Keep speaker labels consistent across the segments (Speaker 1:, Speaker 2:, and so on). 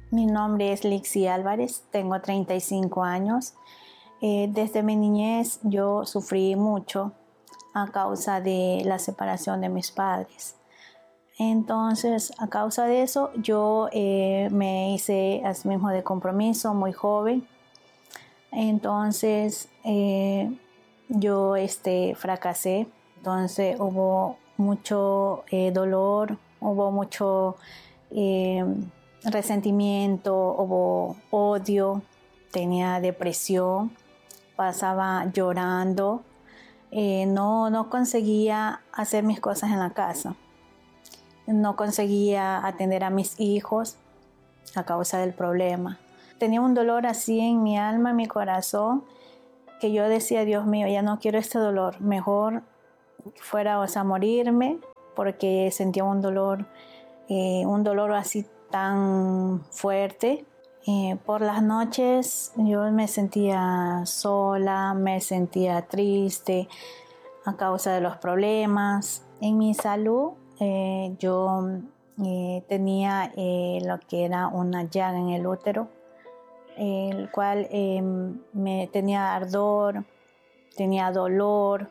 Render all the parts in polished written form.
Speaker 1: Mi nombre es Lixi Álvarez, tengo 35 años. Desde mi niñez yo sufrí mucho a causa de la separación de mis padres. Entonces, a causa de eso, yo me hice asimismo de compromiso muy joven. Entonces, yo fracasé. Entonces, hubo mucho dolor, hubo mucho resentimiento, hubo odio, tenía depresión, pasaba llorando, no conseguía hacer mis cosas en la casa, no conseguía atender a mis hijos a causa del problema. Tenía un dolor así en mi alma, en mi corazón, que yo decía, Dios mío, ya no quiero este dolor, mejor fuera a morirme, porque sentía un dolor así tan fuerte. Por las noches yo me sentía sola, me sentía triste a causa de los problemas. En mi salud yo tenía lo que era una llaga en el útero, el cual me tenía ardor, tenía dolor,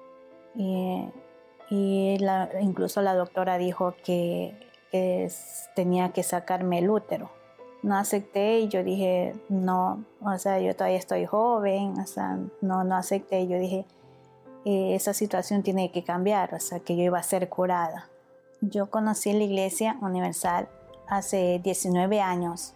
Speaker 1: incluso la doctora dijo que tenía que sacarme el útero. No acepté y yo dije, no, yo todavía estoy joven, no acepté. Yo dije, esa situación tiene que cambiar, que yo iba a ser curada. Yo conocí la Iglesia Universal hace 19 años.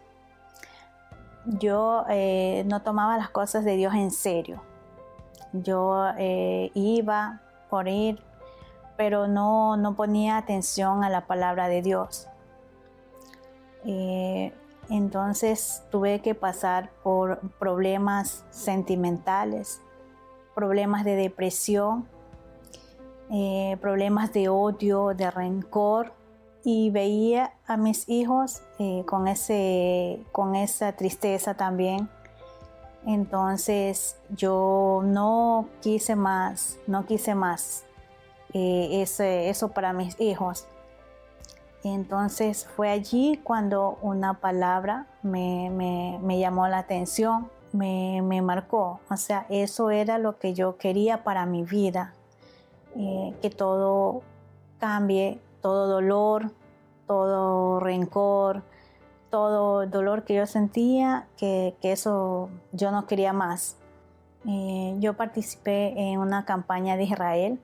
Speaker 1: Yo no tomaba las cosas de Dios en serio. Yo iba por ir, pero no ponía atención a la palabra de Dios. Entonces tuve que pasar por problemas sentimentales, problemas de depresión, problemas de odio, de rencor, y veía a mis hijos con esa tristeza también. Entonces yo no quise más eso para mis hijos. Entonces fue allí cuando una palabra me llamó la atención, me marcó. Eso era lo que yo quería para mi vida, que todo cambie, todo dolor, todo rencor, todo dolor que yo sentía, que eso yo no quería más. Yo participé en una campaña de Israel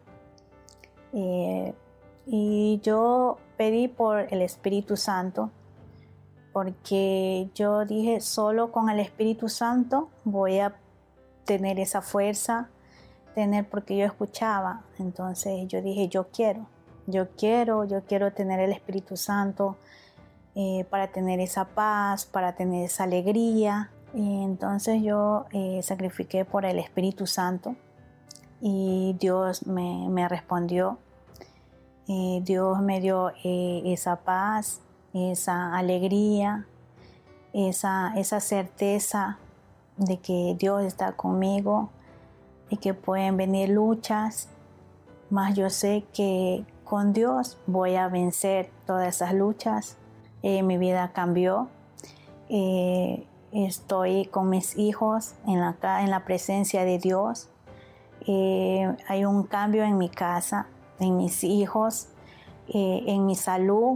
Speaker 1: y yo pedí por el Espíritu Santo, porque yo dije, solo con el Espíritu Santo voy a tener esa fuerza, porque yo escuchaba. Entonces yo dije, yo quiero tener el Espíritu Santo para tener esa paz, para tener esa alegría. Y entonces yo sacrifiqué por el Espíritu Santo y Dios me respondió. Dios me dio esa paz, esa alegría, esa certeza de que Dios está conmigo y que pueden venir luchas, mas yo sé que con Dios voy a vencer todas esas luchas. Mi vida cambió. Estoy con mis hijos en la presencia de Dios. Hay un cambio en mi casa, en mis hijos, en mi salud,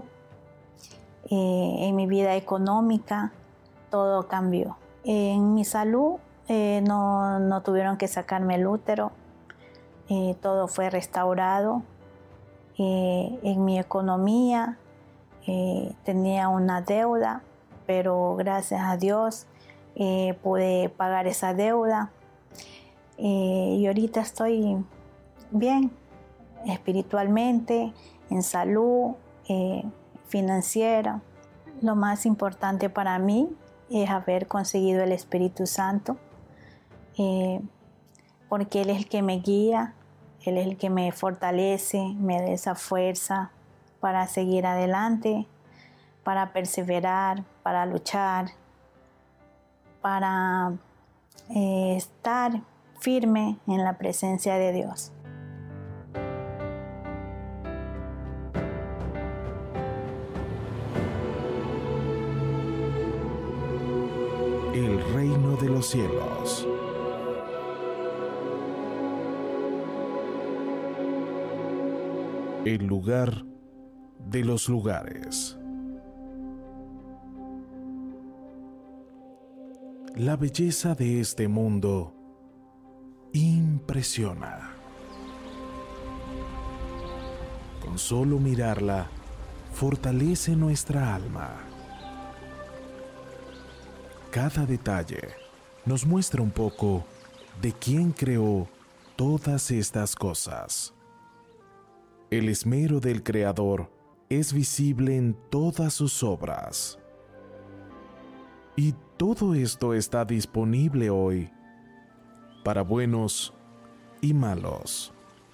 Speaker 1: en mi vida económica. Todo cambió. En mi salud no tuvieron que sacarme el útero. Todo fue restaurado. En mi economía tenía una deuda, pero gracias a Dios pude pagar esa deuda. Y ahorita estoy bien espiritualmente, en salud, financiera. Lo más importante para mí es haber conseguido el Espíritu Santo, porque Él es el que me guía, Él es el que me fortalece, me da esa fuerza para seguir adelante, para perseverar, para luchar, para estar firme en la presencia de Dios.
Speaker 2: el reino de los cielos. El lugar de los lugares. La belleza de este mundo impresiona. Con solo mirarla, fortalece nuestra alma. Cada detalle nos muestra un poco de quién creó todas estas cosas. El esmero del Creador es visible en todas sus obras. Y todo esto está disponible hoy para buenos y malos.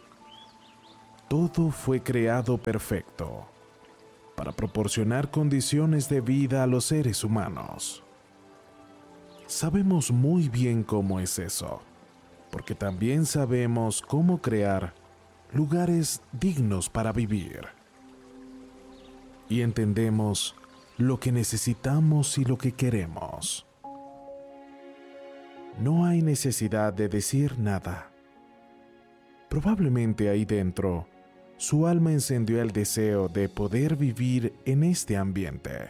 Speaker 2: Todo fue creado perfecto para proporcionar condiciones de vida a los seres humanos. Sabemos muy bien cómo es eso, porque también sabemos cómo crear lugares dignos para vivir. Y entendemos lo que necesitamos y lo que queremos. No hay necesidad de decir nada. Probablemente ahí dentro, su alma encendió el deseo de poder vivir en este ambiente.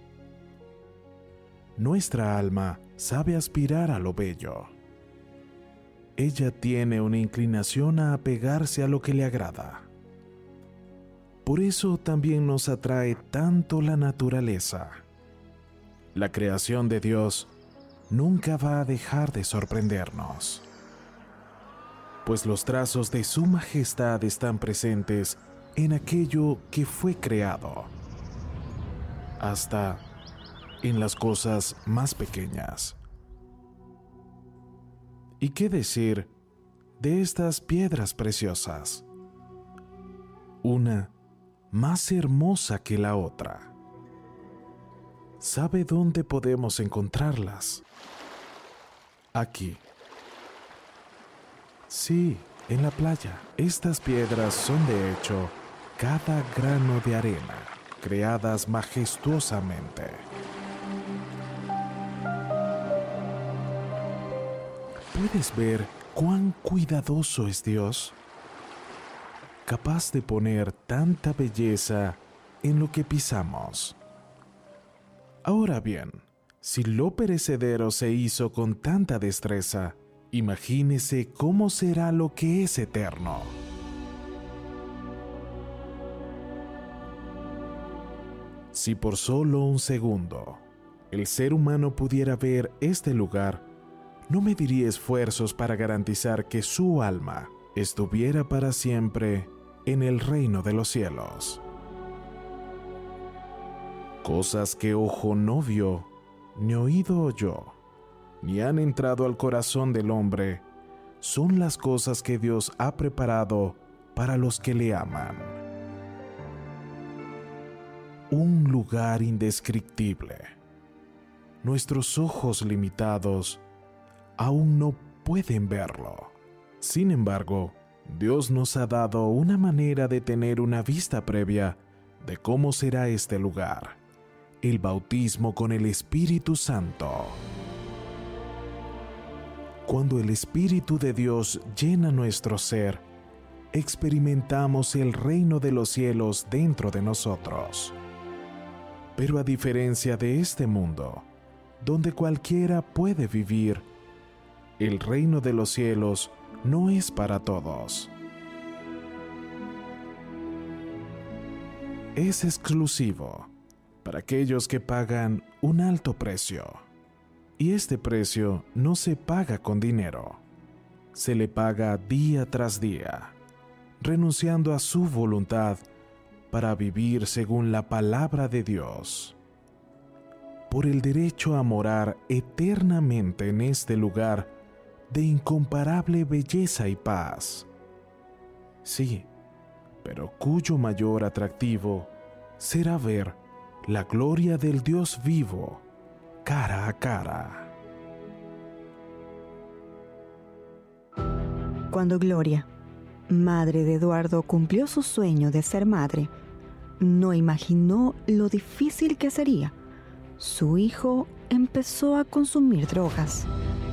Speaker 2: Nuestra alma sabe aspirar a lo bello. Ella tiene una inclinación a apegarse a lo que le agrada. Por eso también nos atrae tanto la naturaleza. La creación de Dios nunca va a dejar de sorprendernos, pues los trazos de su majestad están presentes en aquello que fue creado, hasta en las cosas más pequeñas. ¿Y qué decir de estas piedras preciosas? Una más hermosa que la otra. ¿Sabe dónde podemos encontrarlas? Aquí. Sí, en la playa. Estas piedras son de hecho cada grano de arena, creadas majestuosamente. ¿Puedes ver cuán cuidadoso es Dios? Capaz de poner tanta belleza en lo que pisamos. Ahora bien, si lo perecedero se hizo con tanta destreza, imagínese cómo será lo que es eterno. Si por solo un segundo el ser humano pudiera ver este lugar, no mediría esfuerzos para garantizar que su alma estuviera para siempre en el reino de los cielos. Cosas que ojo no vio, ni oído oyó, ni han entrado al corazón del hombre, son las cosas que Dios ha preparado para los que le aman. Un lugar indescriptible. Nuestros ojos limitados aún no pueden verlo. Sin embargo, Dios nos ha dado una manera de tener una vista previa de cómo será este lugar: el bautismo con el Espíritu Santo. Cuando el Espíritu de Dios llena nuestro ser, experimentamos el reino de los cielos dentro de nosotros. Pero a diferencia de este mundo, donde cualquiera puede vivir, el reino de los cielos no es para todos. Es exclusivo para aquellos que pagan un alto precio. Y este precio no se paga con dinero. Se le paga día tras día, renunciando a su voluntad para vivir según la palabra de Dios. Por el derecho a morar eternamente en este lugar de incomparable belleza y paz. Sí, pero cuyo mayor atractivo será ver la gloria del Dios vivo cara a cara.
Speaker 3: Cuando Gloria, madre de Eduardo, cumplió su sueño de ser madre, no imaginó lo difícil que sería, su hijo empezó a consumir drogas.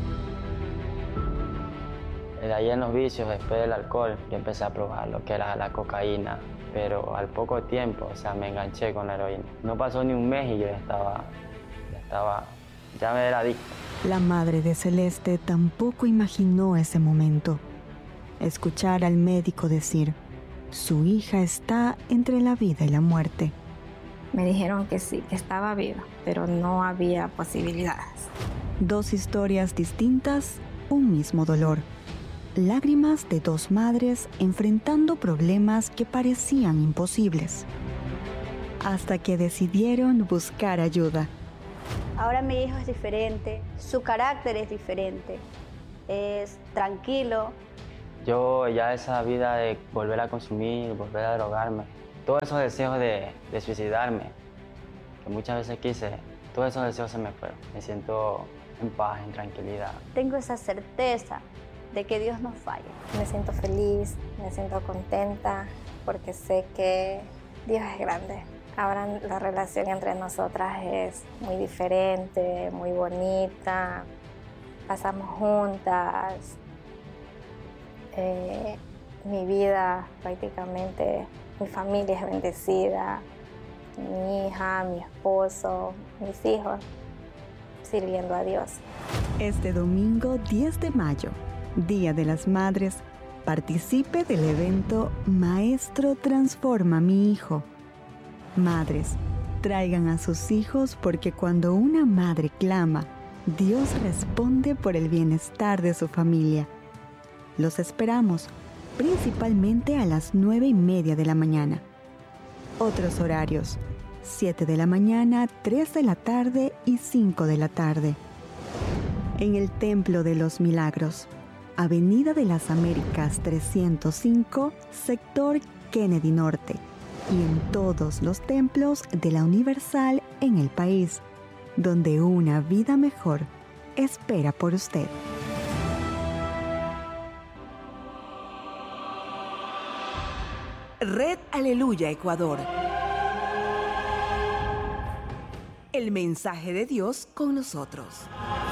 Speaker 4: De ahí en los vicios, después del alcohol, yo empecé a probar lo que era la cocaína, pero al poco tiempo, me enganché con la heroína. No pasó ni un mes y yo ya me era adicto.
Speaker 3: La madre de Celeste tampoco imaginó ese momento. Escuchar al médico decir, su hija está entre la vida y la muerte.
Speaker 5: Me dijeron que sí, que estaba viva, pero no había posibilidades.
Speaker 3: 2 historias distintas, un mismo dolor. Lágrimas de 2 madres enfrentando problemas que parecían imposibles. Hasta que decidieron buscar ayuda.
Speaker 6: Ahora mi hijo es diferente, su carácter es diferente, es tranquilo.
Speaker 4: Yo ya esa vida de volver a consumir, volver a drogarme, todos esos deseos de suicidarme, que muchas veces quise, todos esos deseos se me fueron. Me siento en paz, en tranquilidad.
Speaker 6: Tengo esa certeza de que Dios no falla.
Speaker 5: Me siento feliz, me siento contenta, porque sé que Dios es grande. Ahora la relación entre nosotras es muy diferente, muy bonita. Pasamos juntas. Mi vida prácticamente, mi familia es bendecida. Mi hija, mi esposo, mis hijos, sirviendo a Dios.
Speaker 3: Este domingo 10 de mayo, Día de las Madres, participe del evento Maestro Transforma a mi hijo. Madres, traigan a sus hijos porque cuando una madre clama, Dios responde por el bienestar de su familia. Los esperamos, principalmente a las 9:30 de la mañana. Otros horarios, 7 de la mañana, 3 de la tarde y 5 de la tarde. En el Templo de los Milagros, Avenida de las Américas 305, sector Kennedy Norte, y en todos los templos de la Universal en el país, donde una vida mejor espera por usted.
Speaker 7: Red Aleluya Ecuador. El mensaje de Dios con nosotros.